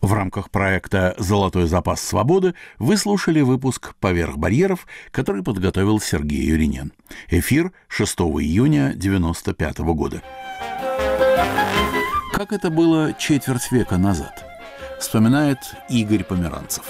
В рамках проекта «Золотой запас свободы» вы слушали выпуск «Поверх барьеров», который подготовил Сергей Юринен. Эфир 6 июня 1995 года. Как это было четверть века назад, вспоминает Игорь Померанцев.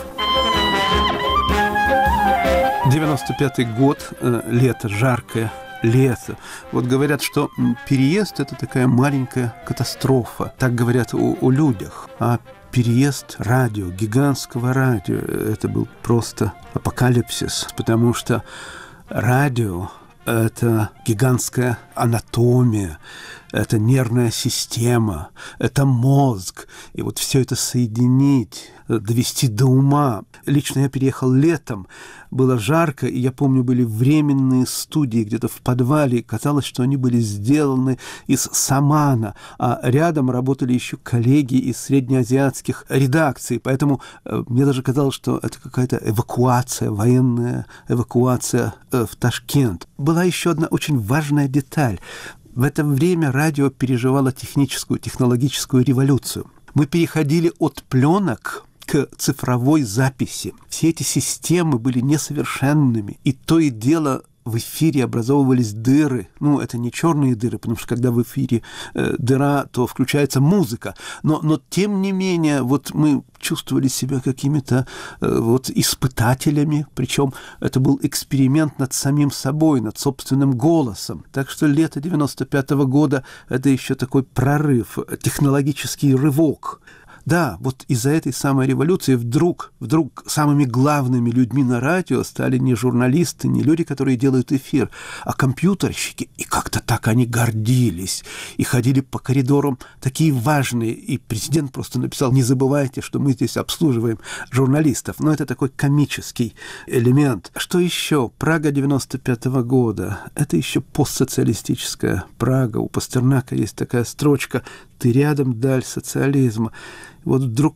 95-й год, лето, жаркое лето. Вот говорят, что переезд – это такая маленькая катастрофа. Так говорят о людях. А переезд радио, гигантского радио – это был просто апокалипсис, потому что радио – это гигантская анатомия, это нервная система, это мозг. И вот все это соединить, довести до ума. Лично я переехал летом, было жарко, и я помню, были временные студии где-то в подвале. Казалось, что они были сделаны из самана, а рядом работали еще коллеги из среднеазиатских редакций. Поэтому мне даже казалось, что это какая-то эвакуация, военная эвакуация в Ташкент. Была еще одна очень важная деталь. В это время радио переживало технологическую революцию. Мы переходили от пленок к цифровой записи. Все эти системы были несовершенными, и то и дело в эфире образовывались дыры. Ну, это не черные дыры, потому что когда в эфире дыра, то включается музыка. Но тем не менее, вот мы чувствовали себя какими-то испытателями, причем это был эксперимент над самим собой, над собственным голосом. Так что лето 95-го года – это еще такой прорыв, технологический рывок. Да, вот из-за этой самой революции вдруг самыми главными людьми на радио стали не журналисты, не люди, которые делают эфир, а компьютерщики. И как-то так они гордились и ходили по коридорам такие важные. И президент просто написал: не забывайте, что мы здесь обслуживаем журналистов. Но это такой комический элемент. Что еще? Прага 95-го года. Это еще постсоциалистическая Прага. У Пастернака есть такая строчка: «Ты рядом, даль социализма». Вот вдруг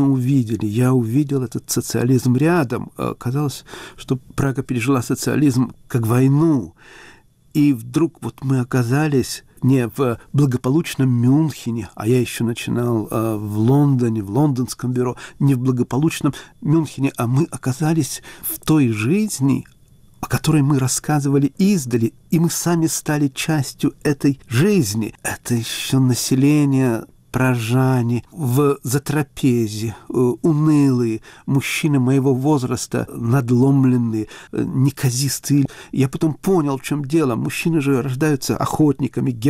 я увидел этот социализм рядом. Казалось, что Прага пережила социализм как войну. И вдруг вот мы оказались не в благополучном Мюнхене, а я еще начинал в Лондоне, в лондонском бюро, не в благополучном Мюнхене, а мы оказались в той жизни, о которой мы рассказывали издали, и мы сами стали частью этой жизни. Это еще население прожане, в затрапезе, унылые, мужчины моего возраста, надломленные, неказистые. Я потом понял, в чем дело. Мужчины же рождаются охотниками,